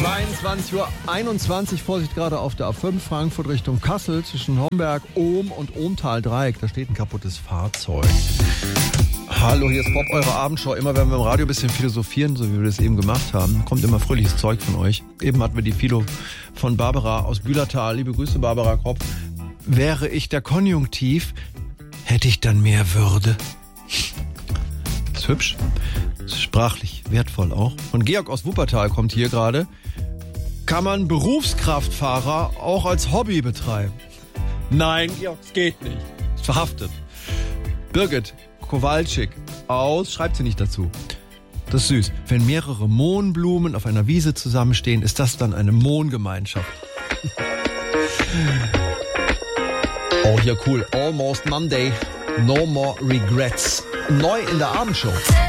22:21 Uhr, Vorsicht gerade auf der A5 Frankfurt Richtung Kassel zwischen Homberg, Ohm und Ohmtal-Dreieck. Da steht ein kaputtes Fahrzeug. Hallo, hier ist Bob, eure Abendshow. Immer wenn wir im Radio ein bisschen philosophieren, so wie wir das eben gemacht haben, kommt immer fröhliches Zeug von euch. Eben hatten wir die Philo von Barbara aus Bühlertal. Liebe Grüße, Barbara Kropp. Wäre ich der Konjunktiv, hätte ich dann mehr Würde. Ist hübsch. Ist sprachlich wertvoll auch. Von Georg aus Wuppertal kommt hier gerade. Kann man Berufskraftfahrer auch als Hobby betreiben? Nein, Georg, es geht nicht. Ist verhaftet. Birgit Kowalczyk aus, schreibt sie nicht dazu. Das ist süß. Wenn mehrere Mohnblumen auf einer Wiese zusammenstehen, ist das dann eine Mohngemeinschaft. Oh, hier cool. Almost Monday. No more regrets. Neu in der Abendshow.